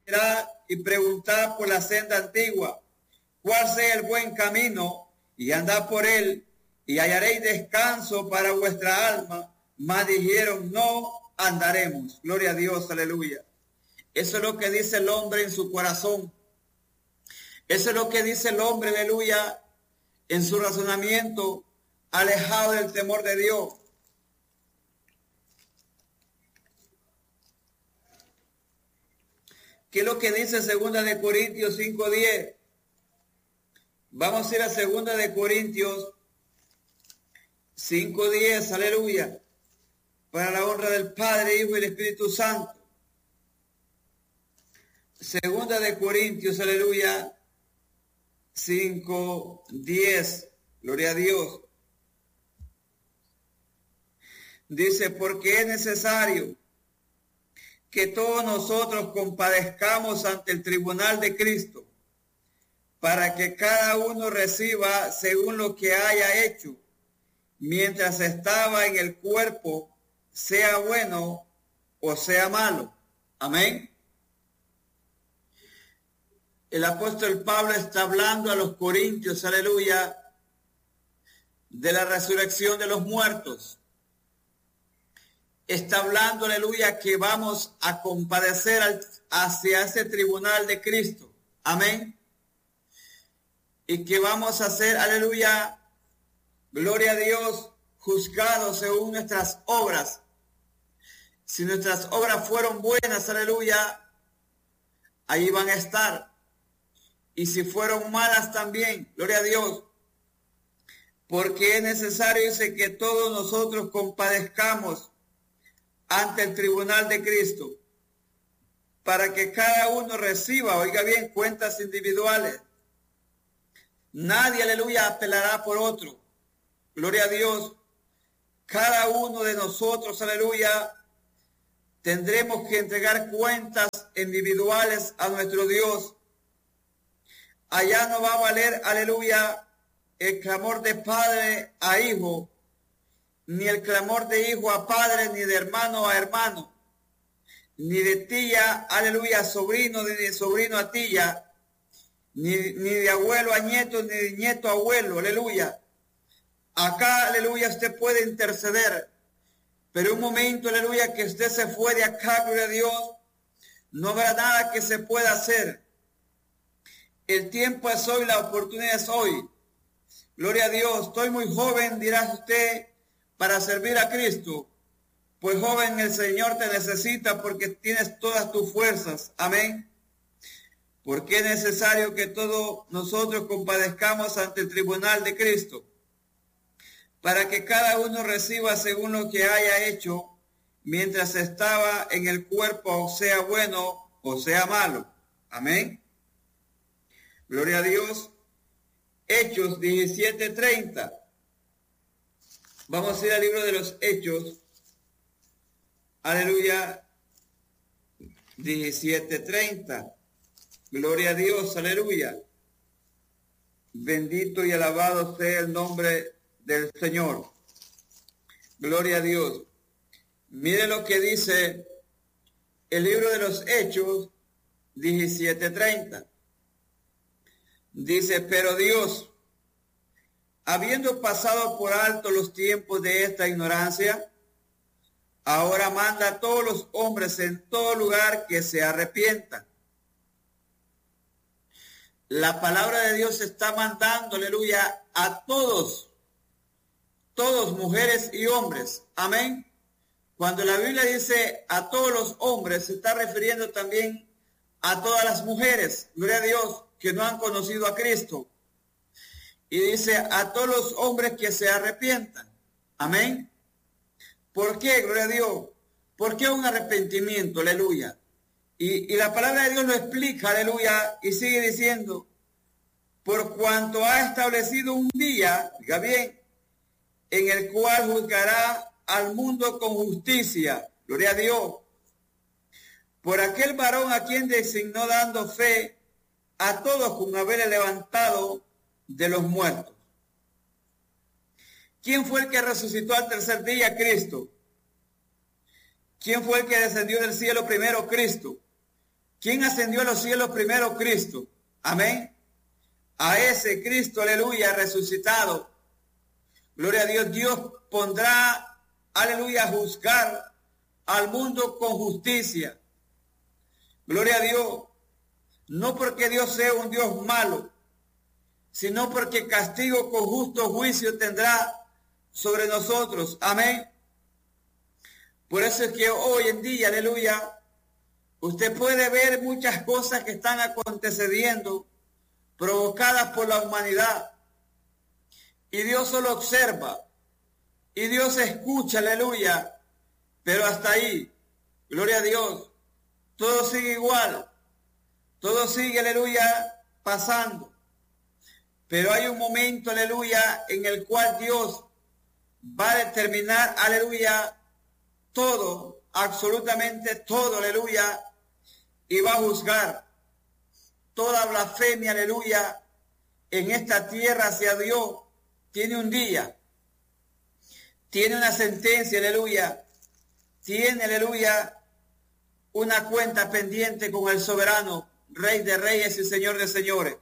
y preguntad por la senda antigua, cuál sea el buen camino, y andad por él, y hallaréis descanso para vuestra alma. Mas dijeron, no andaremos. Gloria a Dios, aleluya. Eso es lo que dice el hombre en su corazón. Eso es lo que dice el hombre, aleluya, en su razonamiento, alejado del temor de Dios. ¿Qué es lo que dice 2 de Corintios 5:10? Vamos a ir a 2 de Corintios 5:10, aleluya, para la honra del Padre, Hijo y el Espíritu Santo. 2 de Corintios, aleluya, 5:10, gloria a Dios. Dice, porque es necesario que todos nosotros compadezcamos ante el tribunal de Cristo, para que cada uno reciba según lo que haya hecho, mientras estaba en el cuerpo, sea bueno o sea malo. Amén. El apóstol Pablo está hablando a los corintios, aleluya, de la resurrección de los muertos. Está hablando, aleluya, que vamos a compadecer hacia ese tribunal de Cristo. Amén. Y que vamos a ser, aleluya, gloria a Dios, juzgados según nuestras obras. Si nuestras obras fueron buenas, aleluya, ahí van a estar. Y si fueron malas también, gloria a Dios. Porque es necesario, dice, que todos nosotros compadezcamos ante el tribunal de Cristo, para que cada uno reciba, oiga bien, cuentas individuales. Nadie, aleluya, apelará por otro. Gloria a Dios. Cada uno de nosotros, aleluya, tendremos que entregar cuentas individuales a nuestro Dios. Allá no va a valer, aleluya, el clamor de padre a hijo, ni el clamor de hijo a padre, ni de hermano a hermano, ni de tía, aleluya, a sobrino, ni de sobrino a tía, ni de abuelo a nieto, ni de nieto a abuelo, aleluya. Acá, aleluya, usted puede interceder, pero un momento, aleluya, que usted se fue de acá, gloria a Dios, no habrá nada que se pueda hacer. El tiempo es hoy, la oportunidad es hoy. Gloria a Dios, estoy muy joven, dirá usted, para servir a Cristo. Pues joven, el Señor te necesita porque tienes todas tus fuerzas. Amén. Porque es necesario que todos nosotros compadezcamos ante el tribunal de Cristo, para que cada uno reciba según lo que haya hecho mientras estaba en el cuerpo, sea bueno o sea malo. Amén. Gloria a Dios. Hechos 17:30. Vamos a ir al libro de los Hechos. Aleluya. 17:30. Gloria a Dios, aleluya. Bendito y alabado sea el nombre del Señor. Gloria a Dios. Mire lo que dice el libro de los Hechos 17:30. Dice, pero Dios, habiendo pasado por alto los tiempos de esta ignorancia, ahora manda a todos los hombres en todo lugar que se arrepientan. La palabra de Dios está mandando, aleluya, a todos, mujeres y hombres. Amén. Cuando la Biblia dice a todos los hombres, se está refiriendo también a todas las mujeres, gloria a Dios, que no han conocido a Cristo. Y dice a todos los hombres que se arrepientan. Amén. ¿Por qué? Gloria a Dios. ¿Por qué un arrepentimiento? Aleluya. Y la palabra de Dios lo explica, aleluya, y sigue diciendo, por cuanto ha establecido un día, diga bien, en el cual juzgará al mundo con justicia, gloria a Dios, por aquel varón a quien designó dando fe a todos con haberle levantado de los muertos. ¿Quién fue el que resucitó al tercer día? Cristo. ¿Quién fue el que descendió del cielo primero? Cristo. ¿Quién ascendió a los cielos primero? Cristo. Amén. A ese Cristo, aleluya, resucitado. Gloria a Dios. Dios pondrá, aleluya, a juzgar al mundo con justicia. Gloria a Dios. No porque Dios sea un Dios malo, sino porque castigo con justo juicio tendrá sobre nosotros. Amén. Por eso es que hoy en día, aleluya, usted puede ver muchas cosas que están aconteciendo, provocadas por la humanidad. Y Dios solo observa. Y Dios escucha, aleluya. Pero hasta ahí, gloria a Dios, todo sigue igual. Todo sigue, aleluya, pasando. Pero hay un momento, aleluya, en el cual Dios va a determinar, aleluya, todo, absolutamente todo, aleluya, y va a juzgar toda blasfemia, aleluya, en esta tierra hacia Dios. Tiene un día, tiene una sentencia, aleluya, tiene, aleluya, una cuenta pendiente con el soberano, Rey de reyes y Señor de señores.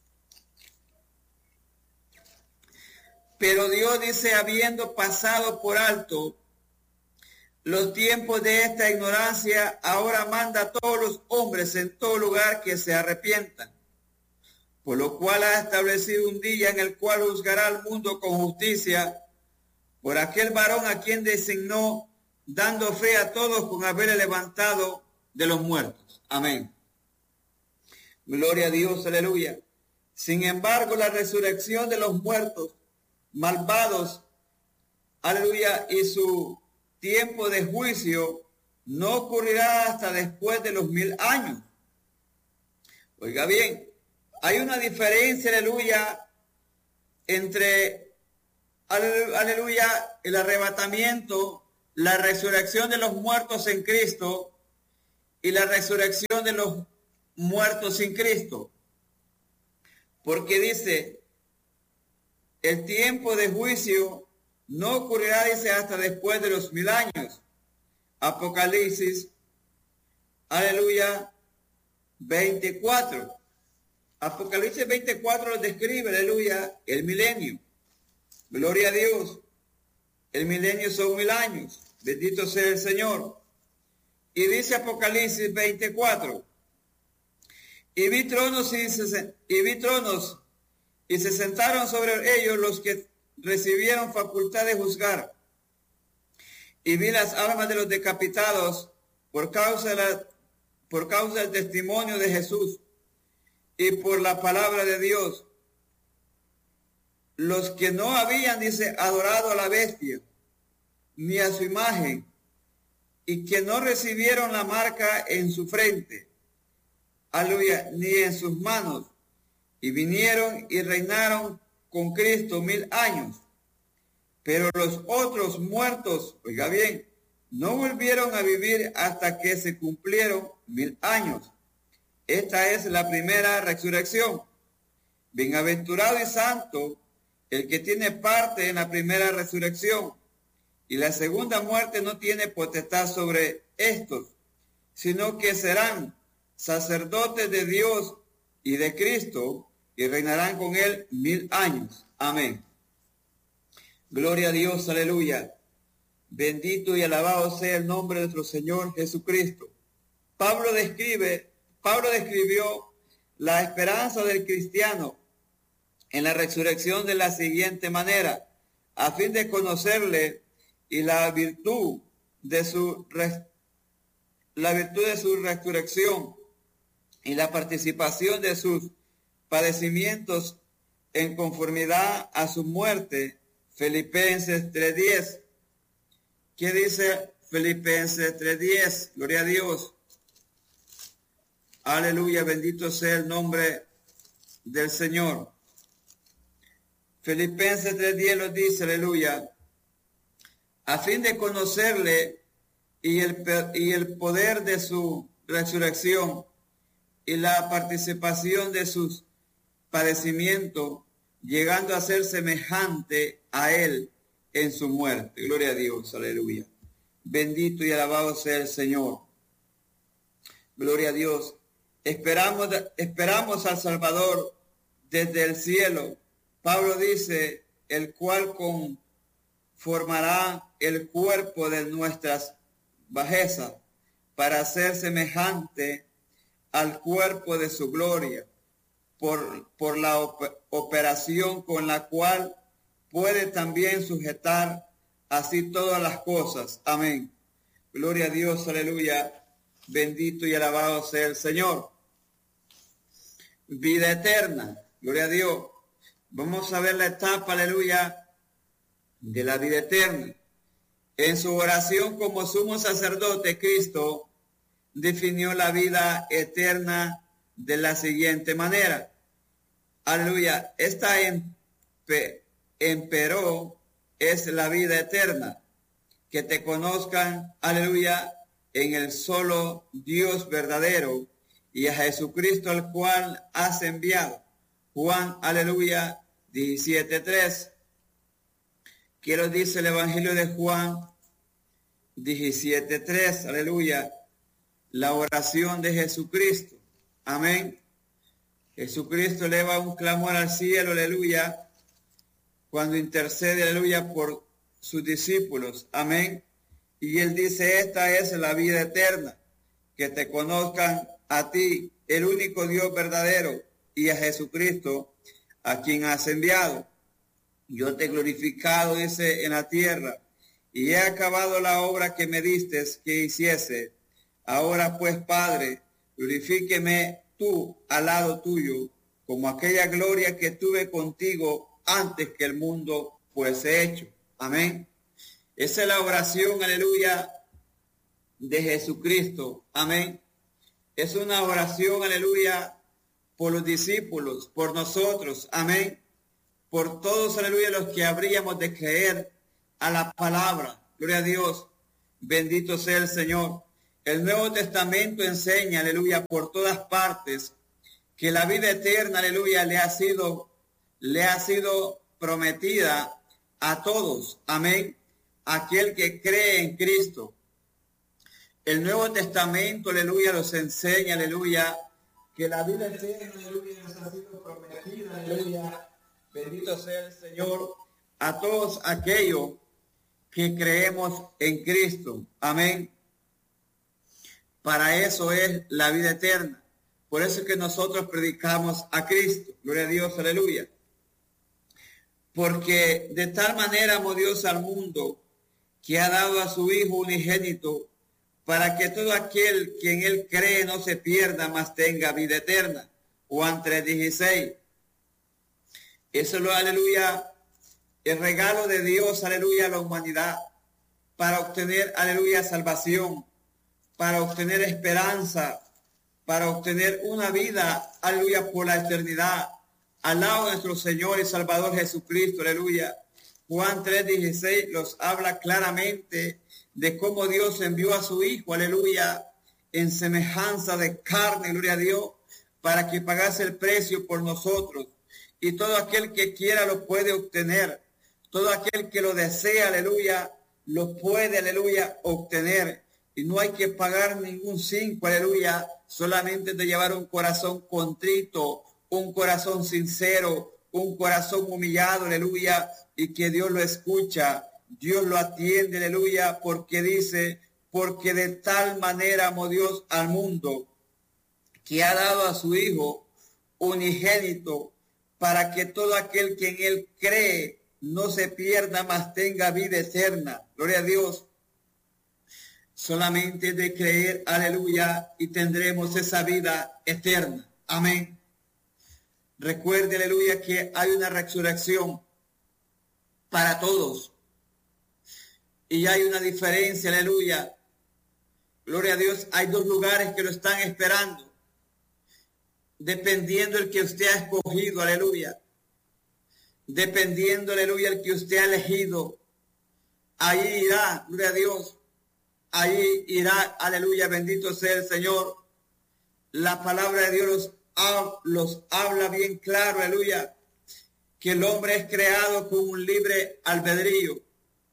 Pero Dios dice, habiendo pasado por alto los tiempos de esta ignorancia, ahora manda a todos los hombres en todo lugar que se arrepientan. Por lo cual ha establecido un día en el cual juzgará al mundo con justicia por aquel varón a quien designó, dando fe a todos con haberle levantado de los muertos. Amén. Gloria a Dios, aleluya. Sin embargo, la resurrección de los muertos malvados, aleluya, y su tiempo de juicio no ocurrirá hasta después de los 1000 años. Oiga bien, hay una diferencia, aleluya, entre, aleluya, el arrebatamiento, la resurrección de los muertos en Cristo y la resurrección de los muertos sin Cristo. Porque dice, el tiempo de juicio no ocurrirá, dice, hasta después de los 1000 años. Apocalipsis, aleluya, 24. Apocalipsis 24 lo describe, aleluya, el milenio. Gloria a Dios. El milenio son 1000 años. Bendito sea el Señor. Y dice Apocalipsis 24. Y vi tronos y se sentaron sobre ellos los que recibieron facultad de juzgar. Y vi las almas de los decapitados por causa del testimonio de Jesús y por la palabra de Dios. Los que no habían, dice, adorado a la bestia, ni a su imagen, y que no recibieron la marca en su frente, aleluya, ni en sus manos, y vinieron y reinaron con Cristo 1000 años. Pero los otros muertos, oiga bien, no volvieron a vivir hasta que se cumplieron 1000 años. Esta es la primera resurrección. Bienaventurado y santo el que tiene parte en la primera resurrección. Y la segunda muerte no tiene potestad sobre estos, sino que serán sacerdotes de Dios y de Cristo, y reinarán con él 1000 años. Amén. Gloria a Dios, aleluya. Bendito y alabado sea el nombre de nuestro Señor Jesucristo. Pablo describió la esperanza del cristiano en la resurrección de la siguiente manera: a fin de conocerle y la virtud de su resurrección y la participación de sus padecimientos en conformidad a su muerte. Filipenses 3:10. ¿Qué dice Filipenses 3:10? Gloria a Dios. Aleluya, bendito sea el nombre del Señor. Filipenses 3:10 lo dice, aleluya. A fin de conocerle y el poder de su resurrección y la participación de sus padecimientos, llegando a ser semejante a él en su muerte. Gloria a Dios, aleluya. Bendito y alabado sea el Señor. Gloria a Dios. esperamos al Salvador desde el cielo. Pablo dice, el cual conformará el cuerpo de nuestras bajezas para ser semejante al cuerpo de su gloria, por la operación con la cual puede también sujetar así todas las cosas. Amén. Gloria a Dios, aleluya. Bendito y alabado sea el Señor. Vida eterna, gloria a Dios. Vamos a ver la etapa, aleluya, de la vida eterna. En su oración como sumo sacerdote, Cristo definió la vida eterna de la siguiente manera. Aleluya. Esta empero es la vida eterna, que te conozcan, aleluya, en el solo Dios verdadero y a Jesucristo al cual has enviado. Juan, aleluya, 17:3. Quiero dice el Evangelio de Juan 17:3, aleluya, la oración de Jesucristo. Amén. Jesucristo eleva un clamor al cielo, aleluya, cuando intercede, aleluya, por sus discípulos. Amén. Y él dice, esta es la vida eterna, que te conozcan a ti, el único Dios verdadero, y a Jesucristo, a quien has enviado. Yo te he glorificado, dice, en la tierra, y he acabado la obra que me diste que hiciese. Ahora pues, Padre, glorifíqueme tú al lado tuyo, como aquella gloria que tuve contigo antes que el mundo fuese hecho. Amén. Esa es la oración, aleluya, de Jesucristo. Amén. Es una oración, aleluya, por los discípulos, por nosotros. Amén. Por todos, aleluya, los que habríamos de creer a la palabra. Gloria a Dios. Bendito sea el Señor. El Nuevo Testamento enseña, aleluya, por todas partes, que la vida eterna, aleluya, le ha sido prometida a todos. Amén. Aquel que cree en Cristo. El Nuevo Testamento, aleluya, nos enseña, aleluya, que la vida eterna, aleluya, nos ha sido prometida, aleluya. Bendito sea el Señor, a todos aquellos que creemos en Cristo. Amén. Para eso es la vida eterna. Por eso es que nosotros predicamos a Cristo. Gloria a Dios, aleluya. Porque de tal manera amó Dios al mundo, que ha dado a su Hijo unigénito, para que todo aquel que en él cree no se pierda, mas tenga vida eterna. Juan 3:16. Eso es lo, aleluya, el regalo de Dios, aleluya, a la humanidad, para obtener, aleluya, salvación, para obtener esperanza, para obtener una vida, aleluya, por la eternidad, al lado de nuestro Señor y Salvador Jesucristo, aleluya. Juan 3:16 nos habla claramente de cómo Dios envió a su Hijo, aleluya, en semejanza de carne, gloria a Dios, para que pagase el precio por nosotros. Y todo aquel que quiera lo puede obtener. Todo aquel que lo desea, aleluya, lo puede, aleluya, obtener. Y no hay que pagar ningún 5, aleluya, solamente de llevar un corazón contrito, un corazón sincero, un corazón humillado, aleluya, y que Dios lo escucha, Dios lo atiende, aleluya, porque dice, porque de tal manera amó Dios al mundo, que ha dado a su Hijo unigénito, para que todo aquel que en él cree no se pierda, mas tenga vida eterna. Gloria a Dios. Solamente de creer, aleluya, y tendremos esa vida eterna. Amén. Recuerde, aleluya, que hay una resurrección para todos. Y hay una diferencia, aleluya. Gloria a Dios, hay dos lugares que lo están esperando. Dependiendo el que usted ha escogido, aleluya. Dependiendo, aleluya, el que usted ha elegido. Ahí irá, gloria a Dios. Ahí irá, aleluya, bendito sea el Señor. La palabra de Dios los habla bien claro, aleluya, que el hombre es creado con un libre albedrío.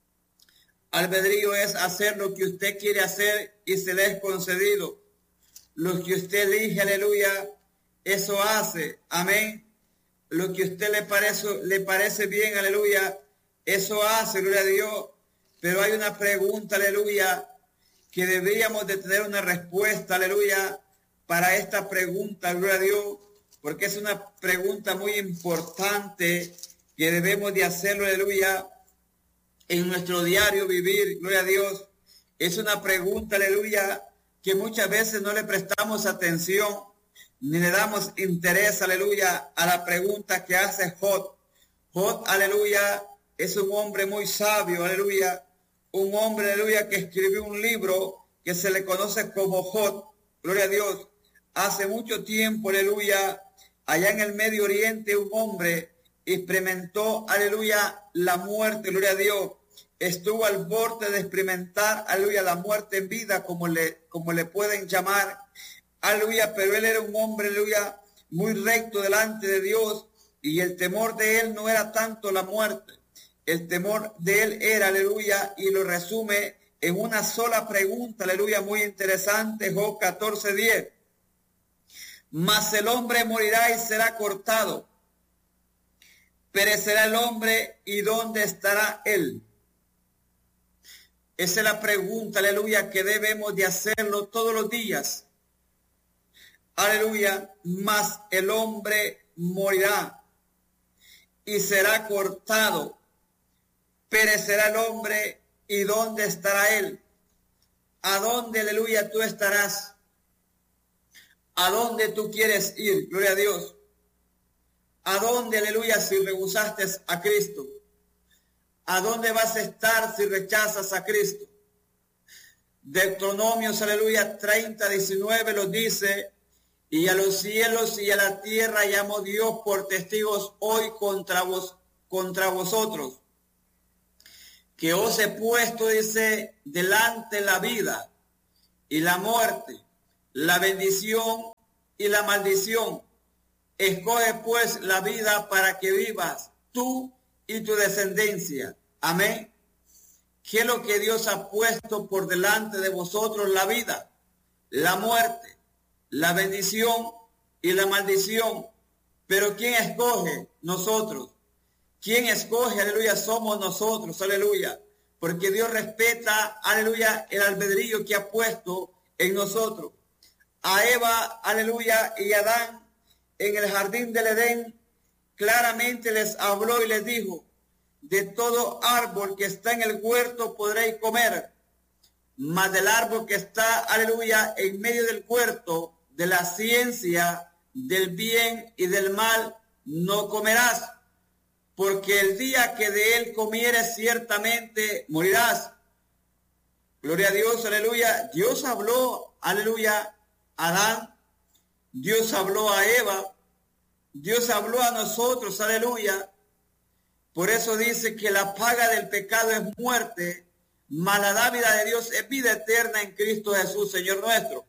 Albedrío es hacer lo que usted quiere hacer y se le es concedido. Lo que usted elige, aleluya, eso hace. Amén. Lo que a usted le parece bien, aleluya, eso hace, gloria a Dios. Pero hay una pregunta, aleluya, que deberíamos de tener una respuesta, aleluya, para esta pregunta, gloria a Dios, porque es una pregunta muy importante que debemos de hacerlo, aleluya, en nuestro diario vivir, gloria a Dios. Es una pregunta, aleluya, que muchas veces no le prestamos atención, ni le damos interés, aleluya, a la pregunta que hace Job. Job, aleluya, es un hombre muy sabio, aleluya, un hombre, aleluya, que escribió un libro que se le conoce como Job, gloria a Dios. Hace mucho tiempo, aleluya, allá en el Medio Oriente, un hombre experimentó, aleluya, la muerte, gloria a Dios. Estuvo al borde de experimentar, aleluya, la muerte en vida, como le pueden llamar, aleluya, pero él era un hombre, aleluya, muy recto delante de Dios, y el temor de él no era tanto la muerte, el temor de él era, aleluya, y lo resume en una sola pregunta, aleluya, muy interesante, Job 14:10. Mas el hombre morirá y será cortado. Perecerá el hombre, ¿y dónde estará él? Esa es la pregunta, aleluya, que debemos de hacerlo todos los días. Aleluya, mas el hombre morirá y será cortado. Perecerá el hombre, ¿y dónde estará él? ¿A dónde, aleluya, tú estarás? ¿A dónde tú quieres ir? Gloria a Dios. ¿A dónde, aleluya, si rehusaste a Cristo? ¿A dónde vas a estar si rechazas a Cristo? Deuteronomios, aleluya, 30:19 lo dice: y a los cielos y a la tierra llamo Dios por testigos hoy contra vosotros, que os he puesto, dice, delante la vida y la muerte, la bendición y la maldición. Escoge pues la vida para que vivas tú y tu descendencia. Amén. ¿Qué es lo que Dios ha puesto por delante de vosotros? La vida, la muerte, la bendición y la maldición. Pero ¿quién escoge? Nosotros. ¿Quién escoge? Aleluya, somos nosotros, aleluya. Porque Dios respeta, aleluya, el albedrío que ha puesto en nosotros. A Eva, aleluya, y a Adán en el jardín del Edén, claramente les habló y les dijo: de todo árbol que está en el huerto podréis comer, mas del árbol que está, aleluya, en medio del huerto, de la ciencia del bien y del mal, no comerás, porque el día que de él comieres ciertamente morirás. Gloria a Dios, aleluya. Dios habló, aleluya, a Adán. Dios habló a Eva, Dios habló a nosotros, aleluya. Por eso dice que la paga del pecado es muerte, mas la dádiva de Dios es vida eterna en Cristo Jesús, Señor nuestro.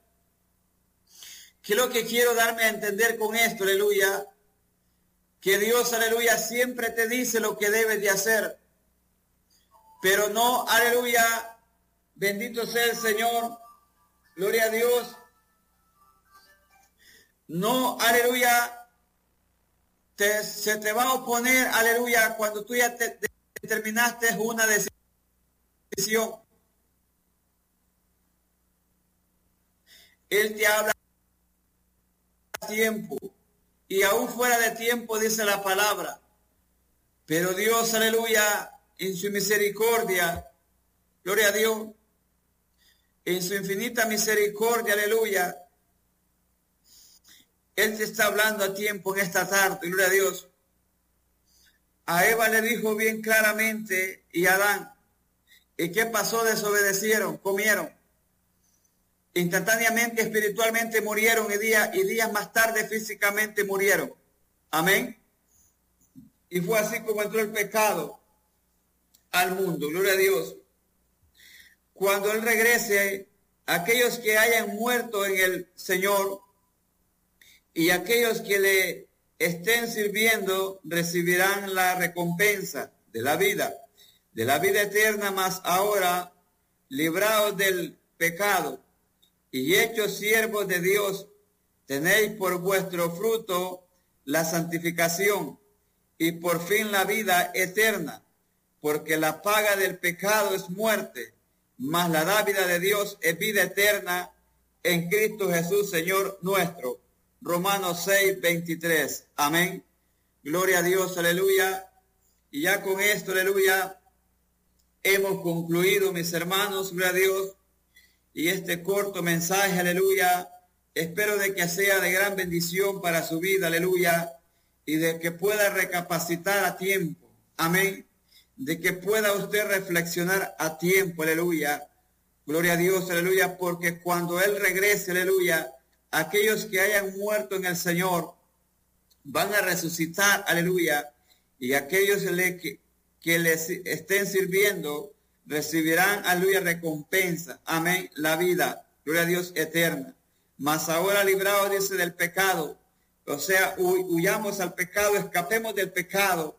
¿Qué es lo que quiero darme a entender con esto, aleluya? Que Dios, aleluya, siempre te dice lo que debes de hacer, pero no, aleluya, bendito sea el Señor, gloria a Dios. No, aleluya, se te va a oponer, aleluya, cuando tú ya determinaste una decisión. Él te habla a tiempo y aún fuera de tiempo, dice la palabra. Pero Dios, aleluya, en su misericordia, gloria a Dios, en su infinita misericordia, aleluya, Él te está hablando a tiempo en esta tarde, gloria a Dios. A Eva le dijo bien claramente, y a Adán, ¿y qué pasó? Desobedecieron, comieron. Instantáneamente, espiritualmente murieron y días más tarde físicamente murieron. Amén. Y fue así como entró el pecado al mundo, gloria a Dios. Cuando Él regrese, aquellos que hayan muerto en el Señor y aquellos que le estén sirviendo recibirán la recompensa de la vida eterna, mas ahora librados del pecado y hechos siervos de Dios, tenéis por vuestro fruto la santificación y por fin la vida eterna, porque la paga del pecado es muerte, mas la dádiva de Dios es vida eterna en Cristo Jesús, Señor nuestro. Romanos 6, 23. Amén. Gloria a Dios, aleluya. Y ya con esto, aleluya, hemos concluido, mis hermanos, gloria a Dios. Y este corto mensaje, aleluya, espero de que sea de gran bendición para su vida, aleluya, y de que pueda recapacitar a tiempo. Amén. De que pueda usted reflexionar a tiempo, aleluya. Gloria a Dios, aleluya, porque cuando Él regrese, aleluya, aquellos que hayan muerto en el Señor van a resucitar, aleluya, y aquellos que les estén sirviendo recibirán, aleluya, recompensa, amén, la vida, gloria a Dios, eterna. Mas ahora librados, dice, del pecado, o sea, huyamos al pecado, escapemos del pecado,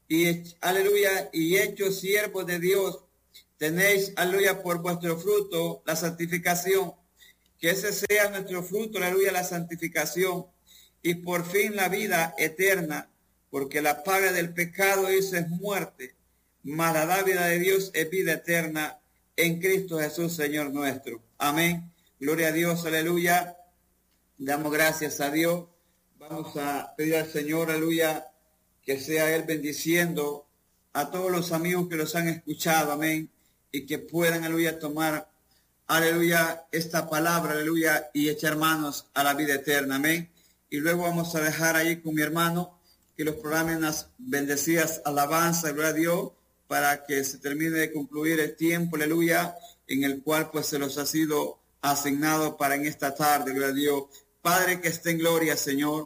y aleluya, y hechos siervos de Dios, tenéis, aleluya, por vuestro fruto la santificación, que ese sea nuestro fruto, aleluya, la santificación, y por fin la vida eterna, porque la paga del pecado es muerte, mas la dádiva de Dios es vida eterna en Cristo Jesús, Señor nuestro. Amén. Gloria a Dios, aleluya. Damos gracias a Dios. Vamos a pedir al Señor, aleluya, que sea Él bendiciendo a todos los amigos que los han escuchado, amén, y que puedan, aleluya, tomar, aleluya, esta palabra, aleluya, y echar manos a la vida eterna, amén. Y luego vamos a dejar ahí con mi hermano que los programen las bendecidas alabanzas, gloria a Dios, para que se termine de concluir el tiempo, aleluya, en el cual pues se los ha sido asignado para en esta tarde, gloria a Dios. Padre que esté en gloria, Señor,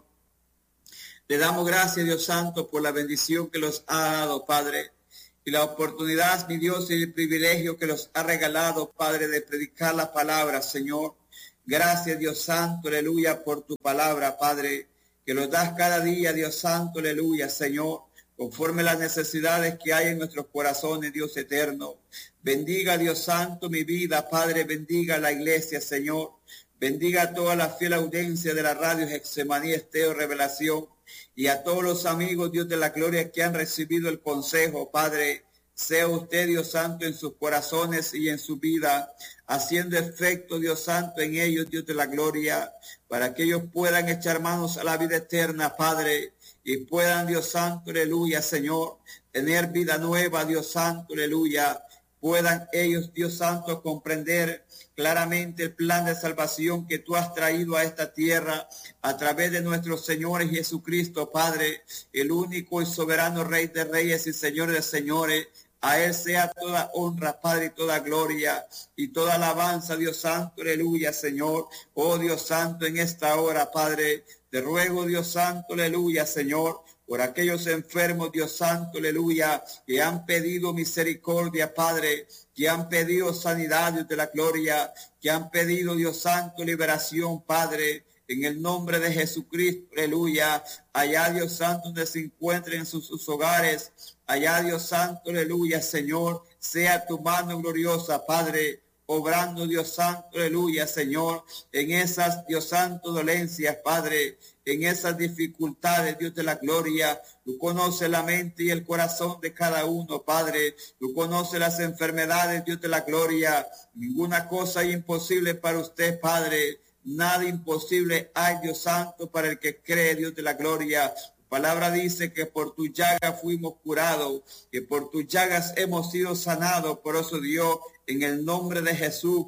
le damos gracias, Dios Santo, por la bendición que los ha dado, Padre, y la oportunidad, mi Dios, y el privilegio que los ha regalado, Padre, de predicar la palabra, Señor. Gracias, Dios Santo, aleluya, por tu palabra, Padre, que los das cada día, Dios Santo, aleluya, Señor, conforme las necesidades que hay en nuestros corazones, Dios eterno. Bendiga, Dios Santo, mi vida, Padre, bendiga la iglesia, Señor. Bendiga a toda la fiel audiencia de la radio Getsemaní, Estéreo, Revelación, y a todos los amigos, Dios de la gloria, que han recibido el consejo, Padre. Sea usted, Dios Santo, en sus corazones y en su vida, haciendo efecto, Dios Santo, en ellos, Dios de la gloria, para que ellos puedan echar manos a la vida eterna, Padre, y puedan, Dios Santo, aleluya, Señor, tener vida nueva, Dios Santo, aleluya. Puedan ellos, Dios Santo, comprender claramente el plan de salvación que tú has traído a esta tierra a través de nuestro Señor Jesucristo, Padre, el único y soberano Rey de Reyes y Señor de Señores. A Él sea toda honra, Padre, y toda gloria y toda alabanza, Dios Santo, aleluya, Señor. Oh, Dios Santo, en esta hora, Padre, te ruego, Dios Santo, aleluya, Señor, por aquellos enfermos, Dios Santo, aleluya, que han pedido misericordia, Padre, que han pedido sanidad, Dios de la gloria, que han pedido, Dios Santo, liberación, Padre, en el nombre de Jesucristo, aleluya. Allá, Dios Santo, donde se encuentren en sus hogares, allá, Dios Santo, aleluya, Señor, sea tu mano gloriosa, Padre, obrando, Dios Santo, aleluya, Señor, en esas, Dios Santo, dolencias, Padre, en esas dificultades, Dios de la gloria. Tú conoces la mente y el corazón de cada uno, Padre. Tú conoces las enfermedades, Dios de la gloria. Ninguna cosa es imposible para usted, Padre. Nada imposible hay, Dios Santo, para el que cree, Dios de la gloria. Tu palabra dice que por tu llaga fuimos curados, que por tus llagas hemos sido sanados. Por eso, Dios, en el nombre de Jesús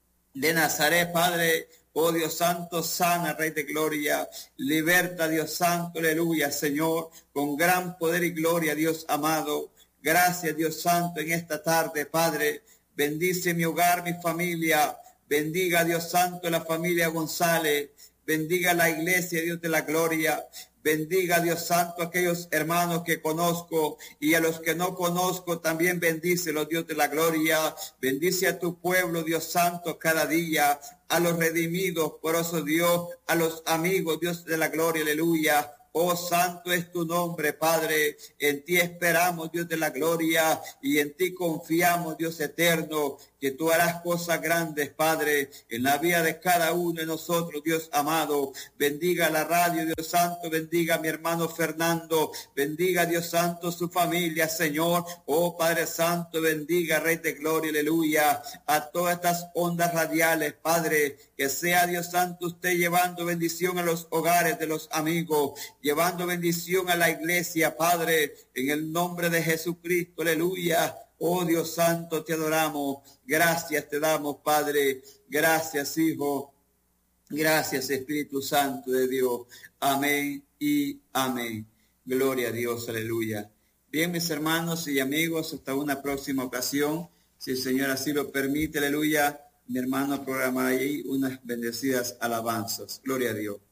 de Nazaret, Padre, oh Dios Santo, sana, Rey de gloria, liberta, Dios Santo, aleluya, Señor, con gran poder y gloria, Dios amado. Gracias, Dios Santo, en esta tarde, Padre. Bendice mi hogar, mi familia. Bendiga, Dios Santo, la familia González. Bendiga la iglesia, Dios de la gloria. Bendiga, Dios Santo, a aquellos hermanos que conozco y a los que no conozco también bendícelos, Dios de la gloria. Bendice a tu pueblo, Dios Santo, cada día, a los redimidos, por eso Dios, a los amigos, Dios de la gloria, aleluya. Oh, santo es tu nombre, Padre. En ti esperamos, Dios de la gloria, y en ti confiamos, Dios eterno, que tú harás cosas grandes, Padre, en la vida de cada uno de nosotros, Dios amado. Bendiga la radio, Dios santo, bendiga a mi hermano Fernando, bendiga, Dios santo, su familia, Señor. Oh, Padre Santo, bendiga, Rey de gloria, aleluya, a todas estas ondas radiales, Padre, que sea, Dios santo, usted llevando bendición a los hogares de los amigos, llevando bendición a la iglesia, Padre, en el nombre de Jesucristo, aleluya. Oh Dios santo, te adoramos. Gracias te damos, Padre. Gracias, Hijo. Gracias, Espíritu Santo de Dios. Amén y amén. Gloria a Dios, aleluya. Bien, mis hermanos y amigos, hasta una próxima ocasión. Si el Señor así lo permite, aleluya, mi hermano programará ahí unas bendecidas alabanzas. Gloria a Dios.